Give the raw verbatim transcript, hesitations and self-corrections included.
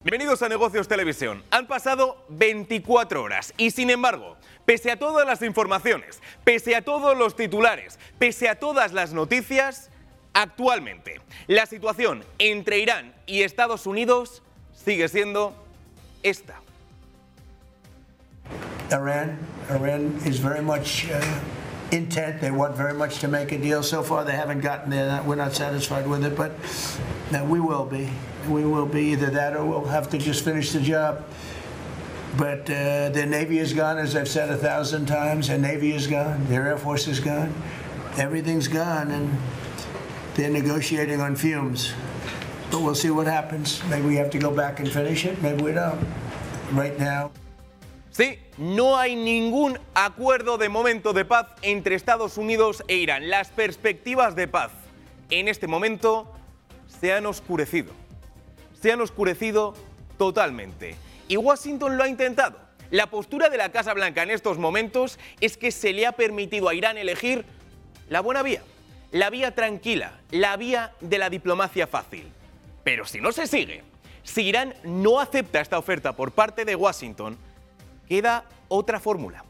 Bienvenidos a Negocios Televisión. Han pasado veinticuatro horas y, sin embargo, pese a todas las informaciones, pese a todos los titulares, pese a todas las noticias, actualmente la situación entre Irán y Estados Unidos sigue siendo esta. Iran, Iran is very much uh, intent. They want very much to make a deal. So far, they haven't gotten there. We're not satisfied with it, but uh, we will be. We will be either that or we'll have to just finish the job. But uh, their Navy is gone, as I've said a thousand times. Their Navy is gone. Their Air Force is gone. Everything's gone, and they're negotiating on fumes. But we'll see what happens. Maybe we have to go back and finish it. Maybe we don't. Right now. Sí, no hay ningún acuerdo de momento de paz entre Estados Unidos e Irán. Las perspectivas de paz en este momento se han oscurecido. Se han oscurecido totalmente. Y Washington lo ha intentado. La postura de la Casa Blanca en estos momentos es que se le ha permitido a Irán elegir la buena vía, la vía tranquila, la vía de la diplomacia fácil. Pero si no se sigue, si Irán no acepta esta oferta por parte de Washington, queda otra fórmula.